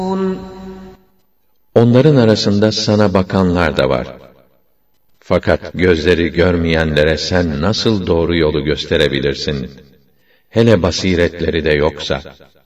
Onların arasında sana bakanlar da var. Fakat gözleri görmeyenlere sen nasıl doğru yolu gösterebilirsin? Hele basiretleri de yoksa.